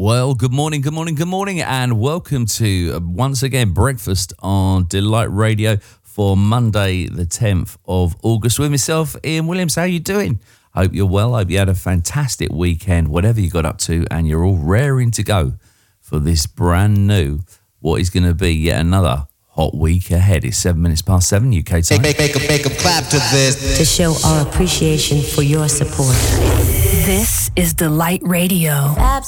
Well, good morning, and welcome to, once again, breakfast on Delight Radio for Monday, the 10th of August with myself, Ian Williams. How are you doing? Hope you're well. Hope you had a fantastic weekend, whatever you got up to, and you're all raring to go for this brand new, what is going to be yet another hot week ahead. It's 7 minutes past 7 UK time. Make a clap to this. To show our appreciation for your support. This is Delight Radio.